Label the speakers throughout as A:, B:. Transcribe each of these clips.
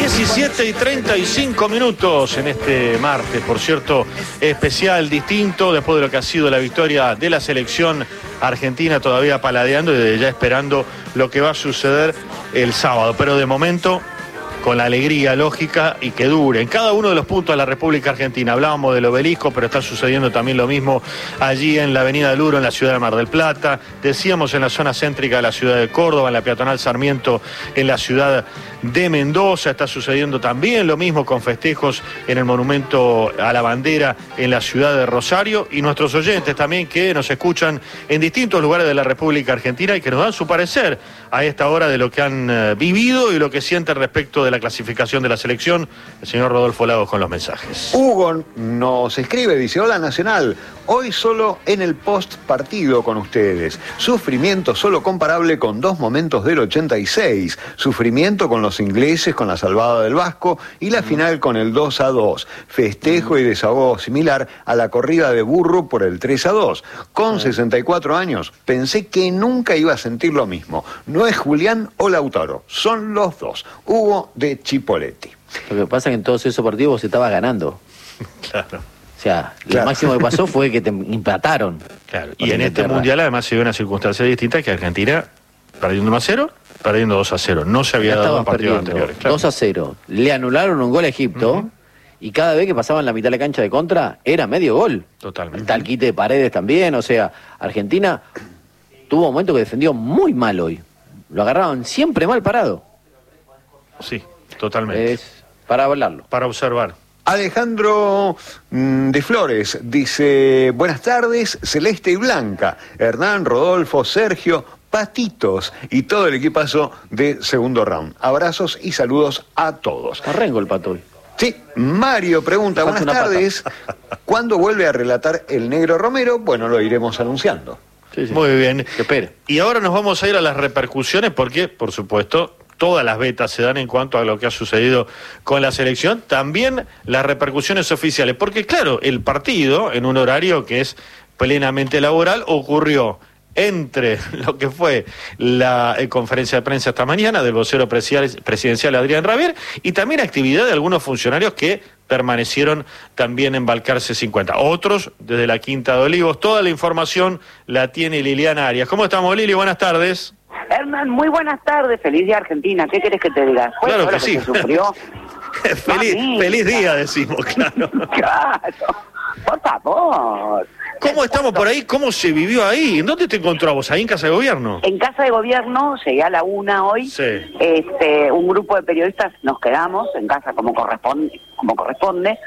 A: 17:35 en este martes, por cierto, especial, distinto, después de lo que ha sido la victoria de la selección argentina, todavía paladeando y ya esperando lo que va a suceder el sábado. Pero de momento, con la alegría lógica y que dure. En cada uno de los puntos de la República Argentina, hablábamos del Obelisco, pero está sucediendo también lo mismo allí en la Avenida del Uro, en la ciudad de Mar del Plata. Decíamos en la zona céntrica de la ciudad de Córdoba, en la peatonal Sarmiento, en la ciudad de Mendoza. Está sucediendo también lo mismo con festejos en el Monumento a la Bandera en la ciudad de Rosario. Y nuestros oyentes también que nos escuchan en distintos lugares de la República Argentina y que nos dan su parecer a esta hora de lo que han vivido y lo que sienten respecto de la clasificación de la selección. El señor Rodolfo Lagos con los mensajes.
B: Hugo nos escribe, dice: hola Nacional, hoy solo en el post partido con ustedes. Sufrimiento solo comparable con dos momentos del 86. Sufrimiento con los ingleses, con la salvada del Vasco y la final con el 2-2. Festejo y desahogo similar a la corrida de Burro por el 3-2. Con 64 años pensé que nunca iba a sentir lo mismo. No es Julián o Lautaro, son los dos. Hugo de Chipoletti.
C: Lo que pasa es que en todos esos partidos vos estabas ganando.
A: Claro.
C: O sea, lo máximo que pasó fue que te empataron.
A: Claro. Y en este mundial además se dio una circunstancia distinta, que Argentina perdiendo 1-0, perdiendo 2-0. No se había dado en partidos anteriores. Claro.
C: 2-0. Le anularon un gol a Egipto. Y cada vez que pasaban la mitad de la cancha de contra, era medio gol.
A: Totalmente.
C: Está el quite de Paredes también. O sea, Argentina tuvo un momento que defendió muy mal hoy. Lo agarraban siempre mal parado.
A: Sí, totalmente.
C: Es para hablarlo.
A: Para observar.
B: Alejandro de Flores dice: buenas tardes, Celeste y Blanca, Hernán, Rodolfo, Sergio, Patitos y todo el equipazo de Segundo Round. Abrazos y saludos a todos.
C: Arrengo el pato hoy.
B: Sí, Mario pregunta: buenas tardes, ¿cuándo vuelve a relatar el Negro Romero? Bueno, lo iremos anunciando.
A: Sí. Muy bien.
C: Espere.
A: Y ahora nos vamos a ir a las repercusiones porque, por supuesto, todas las betas se dan en cuanto a lo que ha sucedido con la selección, también las repercusiones oficiales, porque claro, el partido, en un horario que es plenamente laboral, ocurrió entre lo que fue la conferencia de prensa esta mañana del vocero presidencial Adrián Rabier y también actividad de algunos funcionarios que permanecieron también en Balcarce 50. Otros desde la Quinta de Olivos. Toda la información la tiene Liliana Arias. ¿Cómo estamos, Lili? Buenas tardes.
D: Hernán, muy buenas tardes. Feliz día Argentina. ¿Qué querés que te diga?
A: Claro que sí.
D: Se sufrió.
A: feliz día, decimos, claro.
D: Claro. Por favor.
A: ¿Cómo estamos por ahí? ¿Cómo se vivió ahí? ¿En dónde te encontrabas? ¿Ahí en Casa de Gobierno?
D: En Casa de Gobierno, llegué a la 1 hoy.
A: Sí.
D: Un grupo de periodistas nos quedamos en casa como corresponde.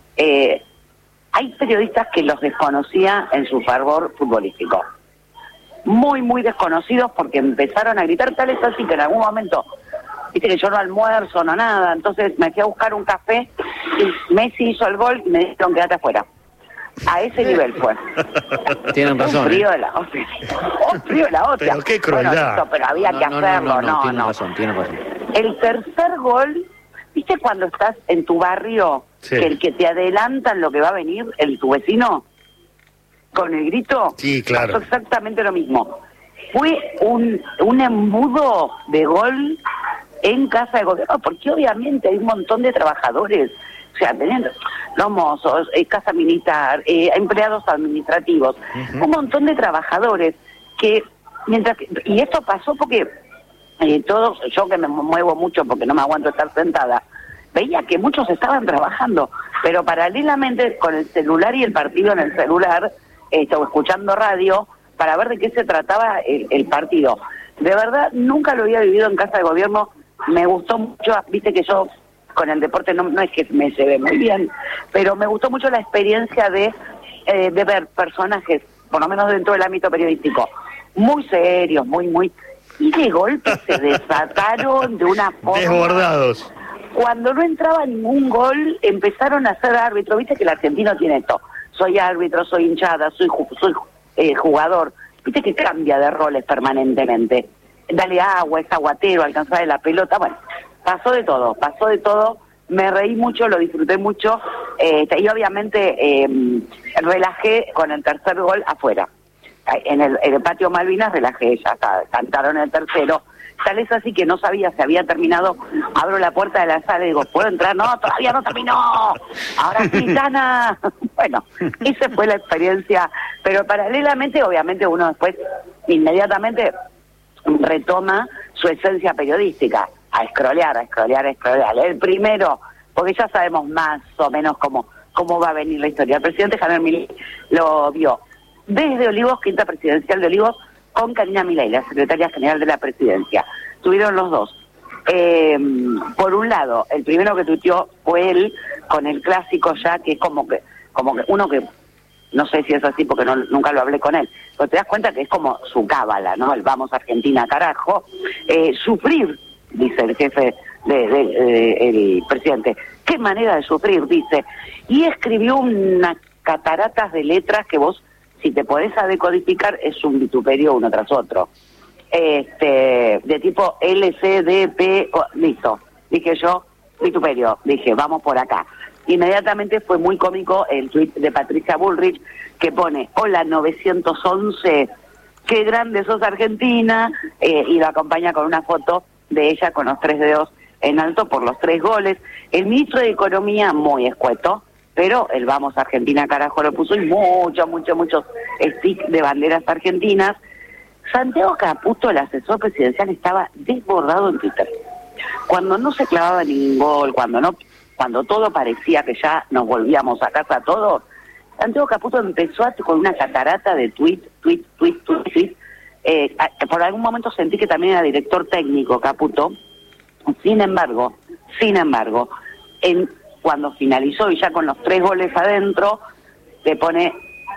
D: Hay periodistas que los desconocía en su fervor futbolístico. Muy, muy desconocidos porque empezaron a gritar, tal es así que en algún momento, viste que yo no almuerzo, no nada, entonces me fui a buscar un café y Messi hizo el gol y me dijeron quédate afuera. A ese nivel fue.
C: Tienen razón.
D: Un frío de la hostia. Un frío de la hostia.
A: Pero qué crueldad.
D: Bueno, pero había que hacerlo, no.
C: Tiene razón.
D: El tercer gol, ¿viste cuando estás en tu barrio,
A: sí,
D: que el que te adelantan lo que va a venir, tu vecino, con el grito?
A: Sí, claro.
D: Pasó exactamente lo mismo. Fue un embudo de gol en Casa de Gobierno, porque obviamente hay un montón de trabajadores, o sea, teniendo los mozos, casa militar, empleados administrativos, un montón de trabajadores que, y esto pasó porque todos, yo que me muevo mucho porque no me aguanto estar sentada, veía que muchos estaban trabajando, pero paralelamente con el celular y el partido en el celular, o escuchando radio, para ver de qué se trataba el partido. De verdad, nunca lo había vivido en Casa de Gobierno, me gustó mucho, viste que yo con el deporte no es que me se ve muy bien, pero me gustó mucho la experiencia de ver personajes, por lo menos dentro del ámbito periodístico, muy serios, muy, y de golpe se desataron de una forma...
A: Desbordados.
D: Cuando no entraba ningún gol, empezaron a ser árbitros, viste que el argentino tiene esto, soy árbitro, soy hinchada, soy jugador, viste que cambia de roles permanentemente, dale agua, es aguatero, alcanzar la pelota, bueno... Pasó de todo, me reí mucho, lo disfruté mucho, y obviamente relajé con el tercer gol afuera. En el patio Malvinas relajé, ya cantaron el tercero, Tal es así que no sabía si había terminado. Abro la puerta de la sala y digo, ¿puedo entrar? No, todavía no terminó. Ahora sí, Tana. Bueno, esa fue la experiencia. Pero paralelamente, obviamente, uno después inmediatamente retoma su esencia periodística. A escrolear. El primero, porque ya sabemos más o menos cómo va a venir la historia. El presidente Javier Milei lo vio desde Olivos, quinta presidencial de Olivos, con Karina Milei, la secretaria general de la presidencia. Tuvieron los dos. Por un lado, el primero que tuiteó fue él, con el clásico ya, que es como que uno que, no sé si es así porque nunca lo hablé con él, pero te das cuenta que es como su cábala, ¿no? El vamos Argentina, carajo. Sufrir, dice el jefe el presidente. ¿Qué manera de sufrir? Dice. Y escribió unas cataratas de letras que vos, si te podés decodificar, es un vituperio uno tras otro. De tipo LCDP, listo. Dije yo, vituperio. Dije, vamos por acá. Inmediatamente fue muy cómico el tuit de Patricia Bullrich, que pone, hola 911, qué grande sos Argentina, y lo acompaña con una foto de ella con los 3 dedos en alto por los 3 goles. El ministro de Economía, muy escueto, pero el vamos Argentina carajo lo puso, y muchos stick de banderas argentinas. Santiago Caputo, el asesor presidencial, estaba desbordado en Twitter. Cuando no se clavaba ningún gol, cuando todo parecía que ya nos volvíamos a casa todos, Santiago Caputo empezó con una catarata de tweet. Por algún momento sentí que también era director técnico Caputo. Sin embargo, cuando finalizó y ya con los 3 goles adentro, le pone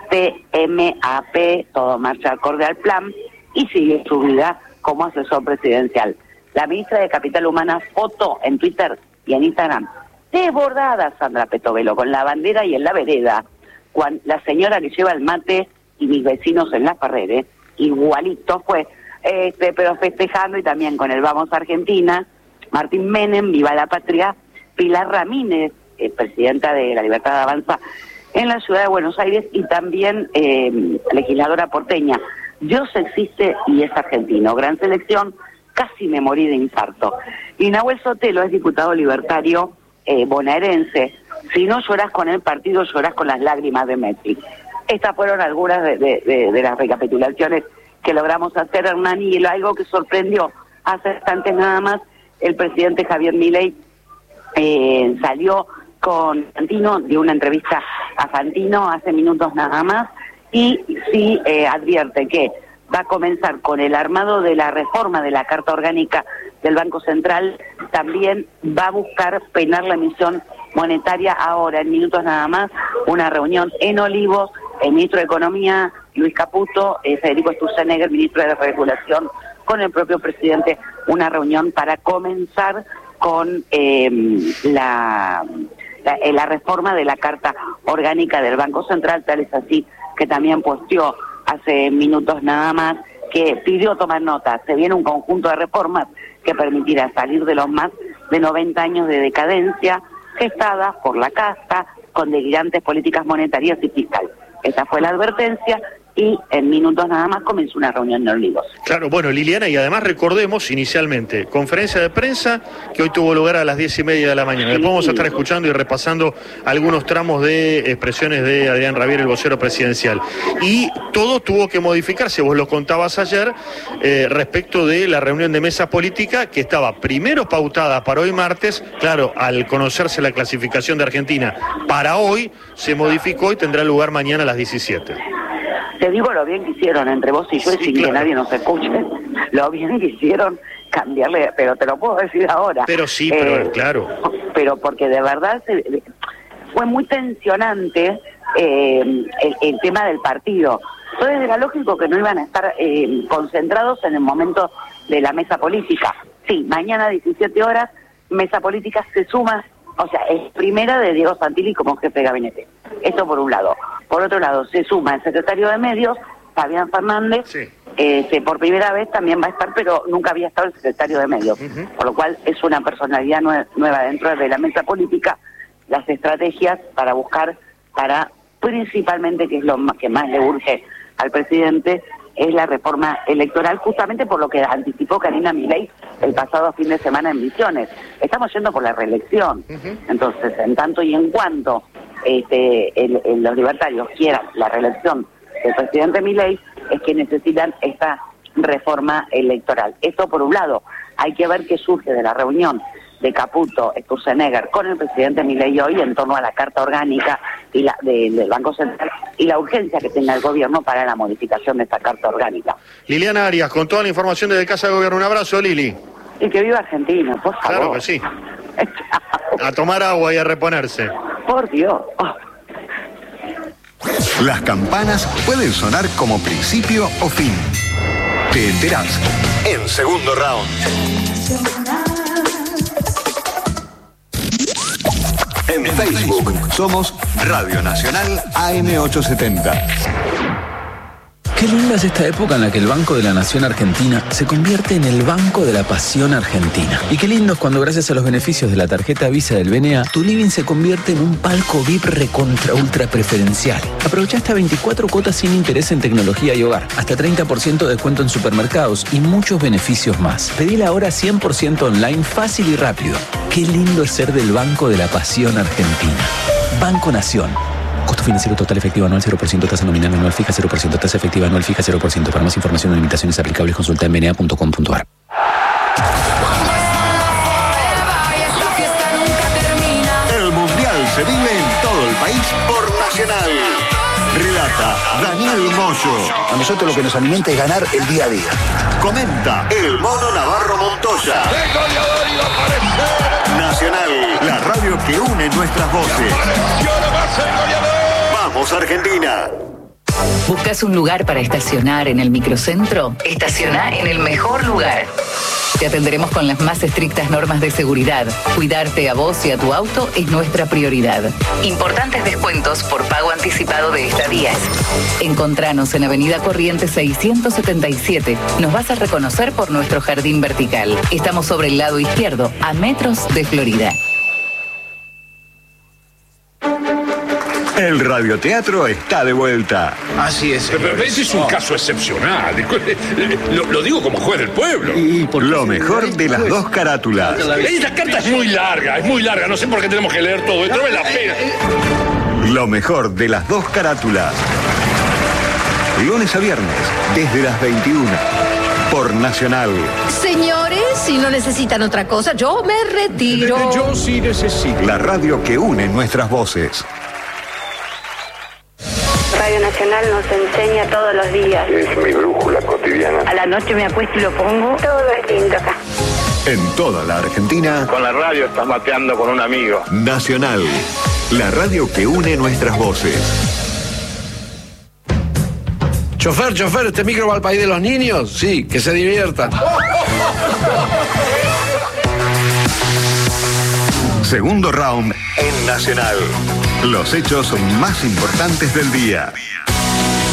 D: TMAP, todo marcha acorde al plan, y sigue su vida como asesor presidencial. La ministra de Capital Humana, foto en Twitter y en Instagram, desbordada Sandra Petovelo, con la bandera y en la vereda, la señora que lleva el mate y mis vecinos en las Ferreres, igualito fue, pero festejando, y también con el Vamos Argentina, Martín Menem, Viva la Patria, Pilar Ramírez, presidenta de La Libertad Avanza en la ciudad de Buenos Aires, y también legisladora porteña. Dios existe y es argentino. Gran selección, casi me morí de infarto. Y Nahuel Sotelo es diputado libertario bonaerense. Si no llorás con el partido, llorás con las lágrimas de Messi. Estas fueron algunas de las recapitulaciones que logramos hacer, Hernán, y algo que sorprendió hace instantes nada más. El presidente Javier Milei salió con Fantino, dio una entrevista a Fantino hace minutos nada más, y sí advierte que va a comenzar con el armado de la reforma de la Carta Orgánica del Banco Central. También va a buscar penar la emisión monetaria ahora, en minutos nada más, una reunión en Olivos, el ministro de Economía, Luis Caputo, Federico Sturzenegger, ministro de Regulación, con el propio presidente, una reunión para comenzar con la reforma de la Carta Orgánica del Banco Central. Tal es así que también posteó hace minutos nada más que pidió tomar nota. Se viene un conjunto de reformas que permitirá salir de los más de 90 años de decadencia gestadas por la casta, con delirantes políticas monetarias y fiscales. Esa fue la advertencia, y en minutos nada más comenzó una reunión en Olivos.
A: Claro, bueno, Liliana, y además recordemos inicialmente, conferencia de prensa que hoy tuvo lugar a las 10:30 de la mañana. Sí. Después vamos a estar escuchando y repasando algunos tramos de expresiones de Adrián Rabier, el vocero presidencial. Y todo tuvo que modificarse, vos lo contabas ayer, respecto de la reunión de mesa política que estaba primero pautada para hoy martes. Claro, al conocerse la clasificación de Argentina para hoy, se modificó y tendrá lugar mañana a las 17.
D: Te digo lo bien que hicieron entre vos y yo, sí, y sin claro, que nadie nos escuche, lo bien que hicieron cambiarle, pero te lo puedo decir ahora.
A: Pero sí, pero claro.
D: Pero porque de verdad fue muy tensionante el tema del partido. Entonces era lógico que no iban a estar concentrados en el momento de la mesa política. Sí, mañana a 17 horas, mesa política se suma, o sea, es primera de Diego Santilli como jefe de gabinete. Esto por un lado. Por otro lado, se suma el secretario de Medios, Fabián Fernández, sí. Por primera vez también va a estar, pero nunca había estado el secretario de Medios, por lo cual es una personalidad nueva dentro de la mesa política, las estrategias para buscar, principalmente, que es lo que más le urge al presidente, es la reforma electoral, justamente por lo que anticipó Karina Milei el pasado fin de semana en Misiones. Estamos yendo por la reelección. Entonces, en tanto y en cuanto los libertarios quieran la reelección del presidente Milei, es que necesitan esta reforma electoral. Esto por un lado. Hay que ver qué surge de la reunión de Caputo, Sturzenegger con el presidente Milei hoy en torno a la Carta Orgánica y del Banco Central y la urgencia que tenga el gobierno para la modificación de esta Carta Orgánica.
A: Liliana Arias, con toda la información desde Casa de Gobierno. Un abrazo, Lili.
D: Y que viva Argentina, por favor.
A: Claro que sí. A tomar agua y a reponerse.
D: Por Dios. Oh.
B: Las campanas pueden sonar como principio o fin. Te enterás en Segundo Round. En Facebook somos Radio Nacional AM870.
E: Qué linda es esta época en la que el Banco de la Nación Argentina se convierte en el Banco de la Pasión Argentina. Y qué lindo es cuando, gracias a los beneficios de la tarjeta Visa del BNA, tu living se convierte en un palco VIP recontra ultra preferencial. Aprovecha hasta 24 cuotas sin interés en tecnología y hogar, hasta 30% de descuento en supermercados y muchos beneficios más. Pedila ahora 100% online, fácil y rápido. Qué lindo es ser del Banco de la Pasión Argentina. Banco Nación. Costo financiero total efectivo anual 0%, tasa nominal anual fija 0%, tasa efectiva anual fija 0%. Para más información o limitaciones aplicables consulta en bna.com.ar.
B: El Mundial se vive en todo el país por Nacional. Relata Daniel Moyo.
F: A nosotros lo que nos alimenta es ganar el día a día.
B: Comenta el Mono Navarro Montoya. Nacional, la radio que une nuestras voces. ¡Vamos, Argentina!
G: ¿Buscas un lugar para estacionar en el microcentro? Estaciona en el mejor lugar. Te atenderemos con las más estrictas normas de seguridad. Cuidarte a vos y a tu auto es nuestra prioridad. Importantes descuentos por pago anticipado de estadías. Encontranos en Avenida Corrientes 677. Nos vas a reconocer por nuestro jardín vertical. Estamos sobre el lado izquierdo, a metros de Florida.
B: El radioteatro está de vuelta.
F: Así es.
H: Pero ese es un caso excepcional. Lo digo como juez del pueblo.
B: Lo mejor de las dos carátulas.
H: Esta carta es muy larga. No sé por qué tenemos que leer todo esto. No vale la pena.
B: Lo mejor de las dos carátulas. Lunes a viernes, desde las 21. Por Nacional.
I: Señores, si no necesitan otra cosa, yo me retiro.
H: Yo sí necesito.
B: La radio que une nuestras voces.
J: Radio Nacional nos enseña todos los días.
K: Es mi brújula cotidiana.
J: A la noche me acuesto y lo pongo. Todo es lindo acá.
B: En toda la Argentina.
K: Con la radio estás mateando con un amigo.
B: Nacional, la radio que une nuestras voces.
L: Chofer, ¿este micro va al país de los niños? Sí, que se diviertan.
B: Segundo round en Nacional. Los hechos más importantes del día.